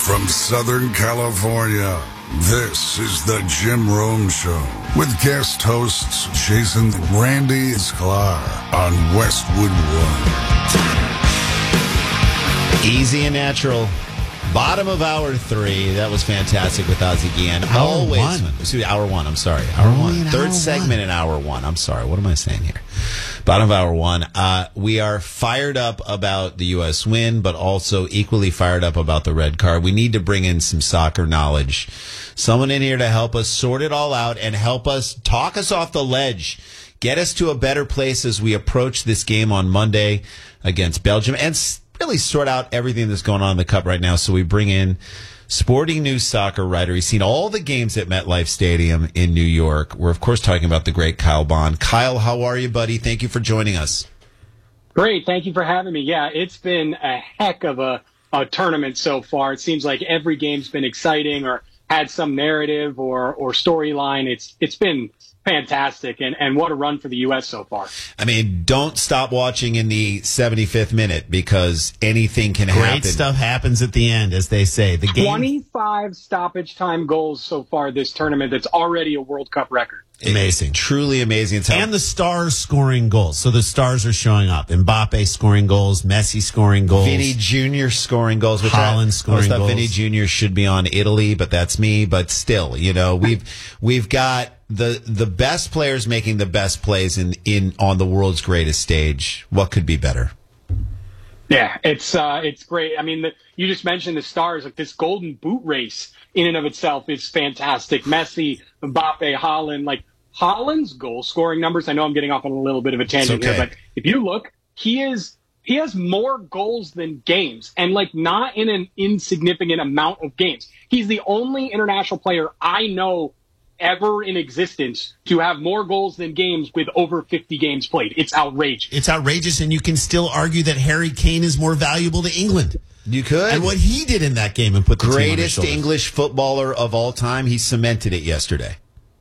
From Southern California, this is the Jim Rome Show with guest hosts Jason Randy Sklar on Westwood One. Easy and natural. Bottom of hour 3. That was fantastic with Ozzie Guillen. Hour 1. Excuse me, hour 1. I'm sorry. Hour 1. Third segment in hour 1. I'm sorry. What am I saying here? Bottom of hour 1. We are fired up about the U.S. win, but also equally fired up about the red card. We need to bring in some soccer knowledge. Someone in here to help us sort it all out and help us talk us off the ledge. Get us to a better place as we approach this game on Monday against Belgium and really sort out everything that's going on in the Cup right now. So we bring in Sporting News soccer writer. He's seen all the games at MetLife Stadium in New York. We're, of course, talking about the great Kyle Bond. Kyle, how are you, buddy? Thank you for joining us. Great. Thank you for having me. Yeah, it's been a heck of a tournament so far. It seems like every game's been exciting or had some narrative or storyline. It's been fantastic, and what a run for the U.S. so far. I mean, don't stop watching in the 75th minute because anything can happen. Great stuff happens at the end, as they say. The game 25 stoppage time goals so far this tournament. That's already a World Cup record. Amazing. Truly amazing. And the stars scoring goals. So the stars are showing up. Mbappe scoring goals, Messi scoring goals. Vinny Jr. scoring goals. Holland scoring goals. Vinny Jr. should be on Italy, but that's me. But still, you know, we've got the best players making the best plays in on the world's greatest stage. What could be better? Yeah, it's great. I mean, you just mentioned the stars. Like this Golden Boot race in and of itself is fantastic. Messi, Mbappe, Holland. Like Holland's goal scoring numbers. I know I'm getting off on a little bit of a tangent here, but if you look, he has more goals than games, and like not in an insignificant amount of games. He's the only international player I know ever in existence to have more goals than games with over 50 games played. It's outrageous. It's outrageous, and you can still argue that Harry Kane is more valuable to England. You could. And what he did in that game and put the greatest team on his English footballer of all time. He cemented it yesterday.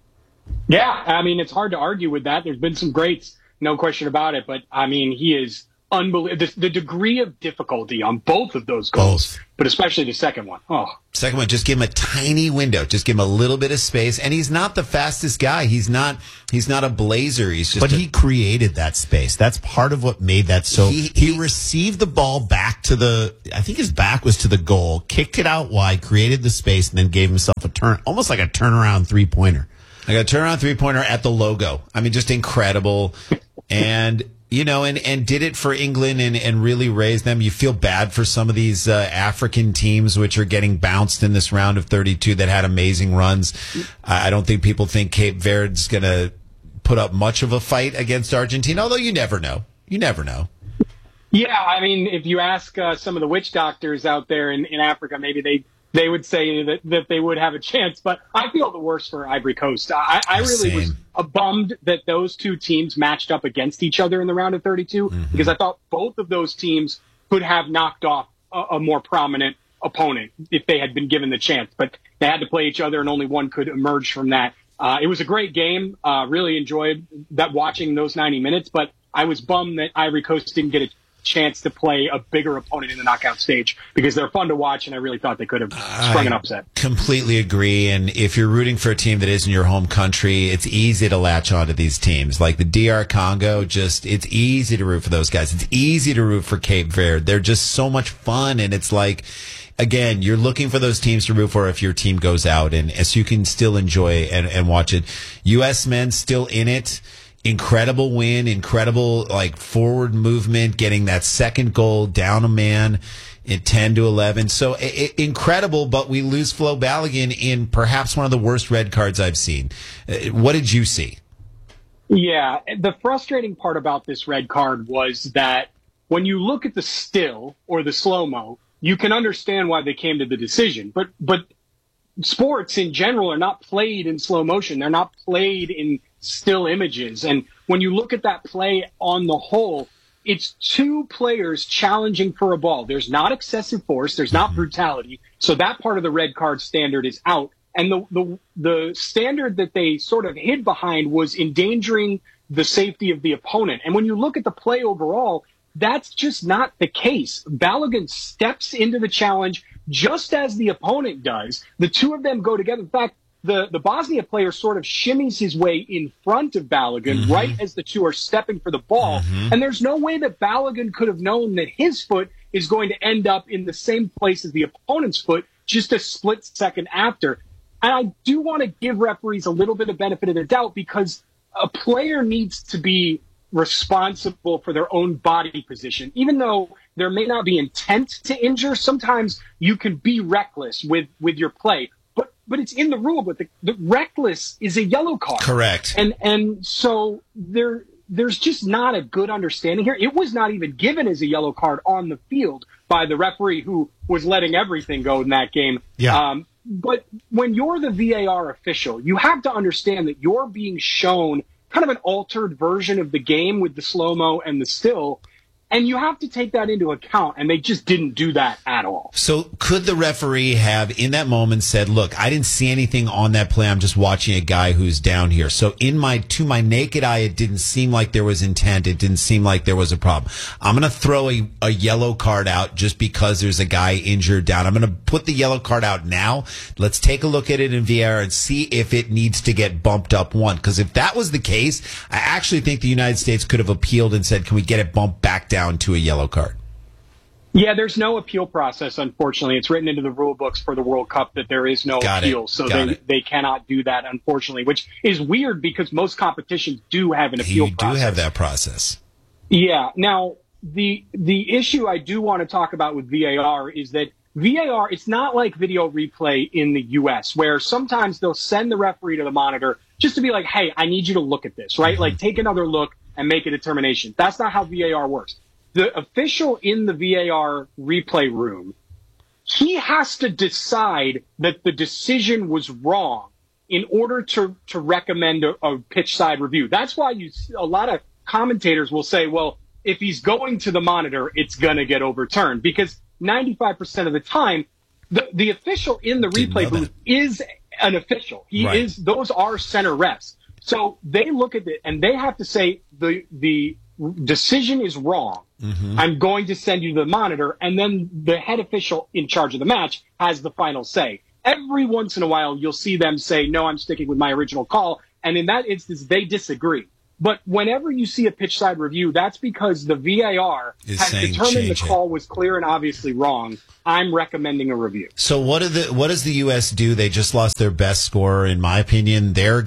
Yeah, I mean, it's hard to argue with that. There's been some greats, no question about it. But, I mean, he is unbelievable. The degree of difficulty on both of those goals, but especially the second one. Oh. Second one, just give him a tiny window. Just give him a little bit of space. And he's not the fastest guy. He's not a blazer. But he created that space. That's part of what made that so. He received the ball back to I think his back was to the goal, kicked it out wide, created the space, and then gave himself a turn, almost like a turnaround three-pointer. Like a turnaround three-pointer at the logo. I mean, just incredible. And you know, and did it for England and really raised them. You feel bad for some of these African teams which are getting bounced in this round of 32 that had amazing runs. I don't think people think Cape Verde's going to put up much of a fight against Argentina, although you never know. You never know. Yeah, I mean, if you ask some of the witch doctors out there in Africa, maybe they would say that they would have a chance, but I feel the worst for Ivory Coast. I really was bummed that those two teams matched up against each other in the round of 32 because I thought both of those teams could have knocked off a more prominent opponent if they had been given the chance, but they had to play each other and only one could emerge from that. It was a great game. Really enjoyed watching those 90 minutes, but I was bummed that Ivory Coast didn't get a chance to play a bigger opponent in the knockout stage because they're fun to watch, and I really thought they could have sprung an upset. Completely agree. And if you're rooting for a team that isn't your home country, it's easy to latch onto these teams. Like the DR Congo, it's easy to root for those guys. It's easy to root for Cape Verde. They're just so much fun, and it's like, again, you're looking for those teams to root for if your team goes out, and so you can still enjoy and watch it. U.S. men still in it. Incredible win, incredible like forward movement, getting that second goal down a man at 10-11. So incredible, but we lose Flo Balogun in perhaps one of the worst red cards I've seen. What did you see? Yeah, the frustrating part about this red card was that when you look at the still or the slow-mo, you can understand why they came to the decision. But sports in general are not played in slow motion. They're not played in still images. And when you look at that play on the whole, it's two players challenging for a ball. There's not excessive force. There's not brutality. So that part of the red card standard is out. And the standard that they sort of hid behind was endangering the safety of the opponent. And when you look at the play overall, that's just not the case. Balogun steps into the challenge, just as the opponent does. The two of them go together. In fact, the Bosnia player sort of shimmies his way in front of Balogun right as the two are stepping for the ball. And there's no way that Balogun could have known that his foot is going to end up in the same place as the opponent's foot just a split second after. And I do want to give referees a little bit of benefit of the doubt, because a player needs to be responsible for their own body position. Even though there may not be intent to injure, sometimes you can be reckless with your play. But it's in the rule book. The reckless is a yellow card. Correct. And so there's just not a good understanding here. It was not even given as a yellow card on the field by the referee, who was letting everything go in that game. Yeah. But when you're the VAR official, you have to understand that you're being shown kind of an altered version of the game with the slow-mo and the still. And you have to take that into account, and they just didn't do that at all. So could the referee have, in that moment, said, look, I didn't see anything on that play. I'm just watching a guy who's down here. So to my naked eye, it didn't seem like there was intent. It didn't seem like there was a problem. I'm going to throw a yellow card out just because there's a guy injured down. I'm going to put the yellow card out now. Let's take a look at it in VAR and see if it needs to get bumped up one. Because if that was the case, I actually think the United States could have appealed and said, can we get it bumped back down to a yellow card? Yeah, there's no appeal process, unfortunately. It's written into the rule books for the World Cup that there is no appeal. So they cannot do that, unfortunately, which is weird because most competitions do have an appeal process. You do have that process. Yeah. Now, the issue I do want to talk about with VAR is that VAR, it's not like video replay in the U.S., where sometimes they'll send the referee to the monitor just to be like, hey, I need you to look at this, right? Like, take another look and make a determination. That's not how VAR works. The official in the VAR replay room, he has to decide that the decision was wrong in order to recommend a pitch side review. That's why a lot of commentators will say, well, if he's going to the monitor, it's going to get overturned, because 95% of the time, the official in the replay booth is an official. Those are center refs. So they look at it and they have to say the decision is wrong. I'm going to send you to the monitor, and then the head official in charge of the match has the final say. Every once in a while, you'll see them say, no, I'm sticking with my original call. And in that instance, they disagree. But whenever you see a pitch side review, that's because the VAR has determined the call was clear and obviously wrong. I'm recommending a review. So what does the U.S. do? They just lost their best scorer, in my opinion. Their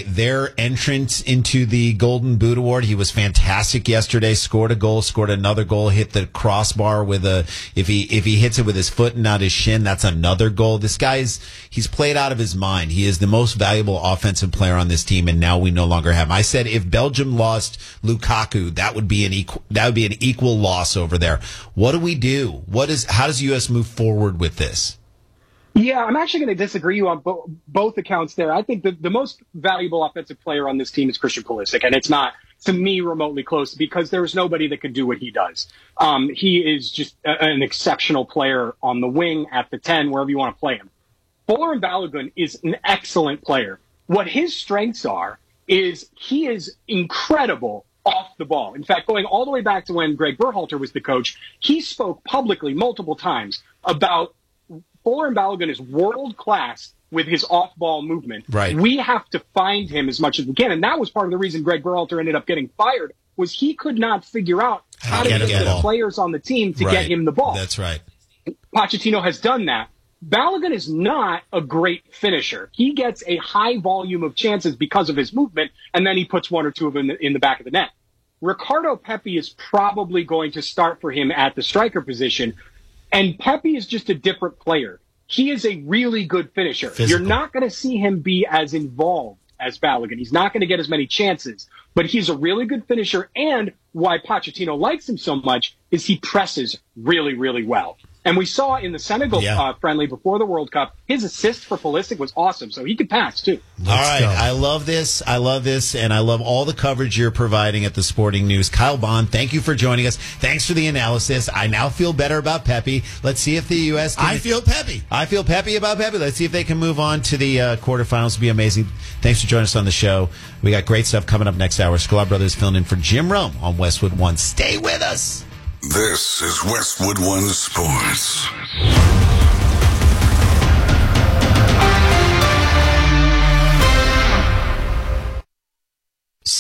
entrance into the Golden Boot Award. He was fantastic yesterday. Scored a goal, scored another goal, hit the crossbar with if he hits it with his foot and not his shin, that's another goal. This he's played out of his mind. He is the most valuable offensive player on this team, and now we no longer have him. I said if Belgium lost Lukaku, that would be an equal loss over there. What do we do? How does U.S. move forward with this? Yeah, I'm actually going to disagree you on both accounts there. I think the most valuable offensive player on this team is Christian Pulisic, and it's not, to me, remotely close, because there's nobody that can do what he does. He is just an exceptional player on the wing, at the 10, wherever you want to play him. Folarin Balogun is an excellent player. What his strengths are is he is incredible off the ball. In fact, going all the way back to when Greg Berhalter was the coach, he spoke publicly multiple times about Folarin Balogun is world class with his off-ball movement. Right. We have to find him as much as we can. And that was part of the reason Greg Berhalter ended up getting fired, was he could not figure out how to get the players on the team to get him the ball. That's right. Pochettino has done that. Balogun is not a great finisher. He gets a high volume of chances because of his movement, and then he puts one or two of them in the back of the net. Ricardo Pepi is probably going to start for him at the striker position, and Pepi is just a different player. He is a really good finisher. You're not going to see him be as involved as Balogun. He's not going to get as many chances, but he's a really good finisher, and why Pochettino likes him so much is he presses really, really well. And we saw in the Senegal friendly before the World Cup, his assist for Pulisic was awesome. So he could pass, too. All right. I love this. And I love all the coverage you're providing at the Sporting News. Kyle Bond, thank you for joining us. Thanks for the analysis. I now feel better about Pepi. Let's see if the U.S. can... I feel peppy about Pepi. Let's see if they can move on to the quarterfinals. It'll be amazing. Thanks for joining us on the show. We got great stuff coming up next hour. Sklar Brothers filling in for Jim Rome on Westwood One. Stay with us. This is Westwood One Sports.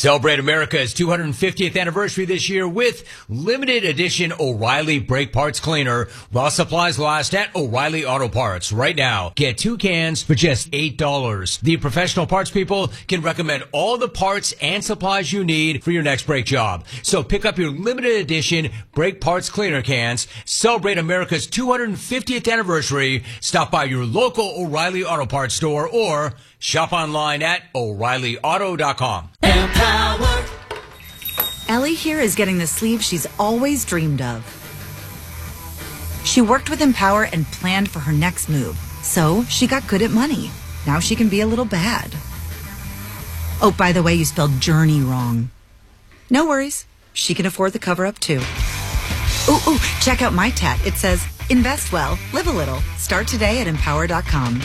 Celebrate America's 250th anniversary this year with limited edition O'Reilly Brake Parts Cleaner while supplies last at O'Reilly Auto Parts. Right now, get 2 cans for just $8. The professional parts people can recommend all the parts and supplies you need for your next brake job. So pick up your limited edition Brake Parts Cleaner cans. Celebrate America's 250th anniversary. Stop by your local O'Reilly Auto Parts store or shop online at O'ReillyAuto.com. Empower. Ellie here is getting the sleeve she's always dreamed of. She worked with Empower and planned for her next move. So she got good at money. Now she can be a little bad. Oh, by the way, you spelled journey wrong. No worries. She can afford the cover-up, too. Ooh, check out my tat. It says, invest well, live a little. Start today at Empower.com.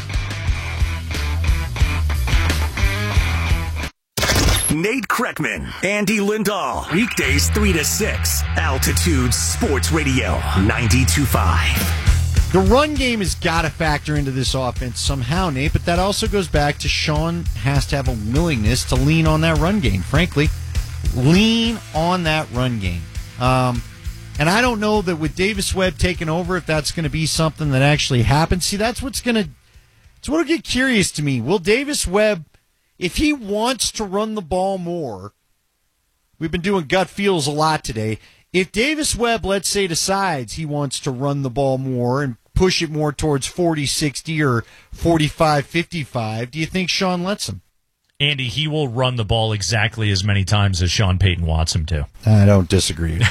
Nate Kreckman, Andy Lindahl. Weekdays 3 to 6. Altitude Sports Radio 92.5. The run game has got to factor into this offense somehow, Nate, but that also goes back to Sean has to have a willingness to lean on that run game. Frankly, lean on that run game. And I don't know that with Davis Webb taking over, if that's going to be something that actually happens. See, that's what'll get curious to me. Will Davis Webb, if he wants to run the ball more, we've been doing gut feels a lot today. If Davis Webb, let's say, decides he wants to run the ball more and push it more towards 40-60 or 45-55, do you think Sean lets him? Andy, he will run the ball exactly as many times as Sean Payton wants him to. I don't disagree.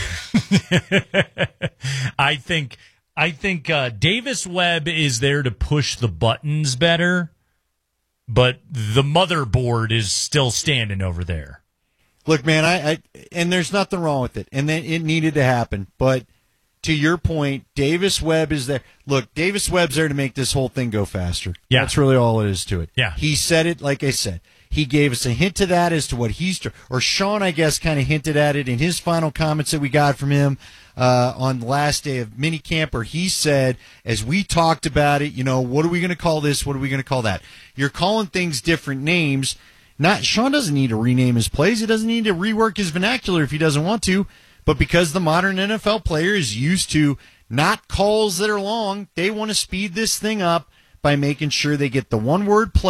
I think Davis Webb is there to push the buttons better, but the motherboard is still standing over there. Look, man, I and there's nothing wrong with it, and then it needed to happen. But to your point, Davis Webb is there. Look, Davis Webb's there to make this whole thing go faster. Yeah. That's really all it is to it. Yeah. He said it, like I said. He gave us a hint to that as to what or Sean, I guess, kind of hinted at it in his final comments that we got from him on the last day of minicamp, where he said, as we talked about it, what are we going to call this? What are we going to call that? You're calling things different names. Sean doesn't need to rename his plays. He doesn't need to rework his vernacular if he doesn't want to. But because the modern NFL player is used to not calls that are long, they want to speed this thing up by making sure they get the one-word play